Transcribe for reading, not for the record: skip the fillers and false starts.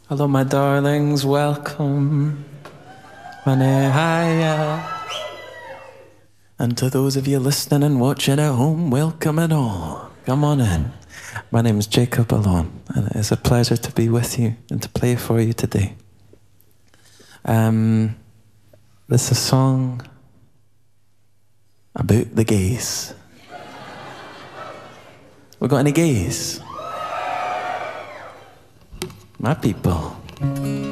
Hello, my darlings, welcome. Manehaya. And to those of you listening and watching at home, welcome and all. Come on in. My name is Jacob Alone, and it is a pleasure to be with you and to play for you today. This is a song about the gays. We got any gays? My people.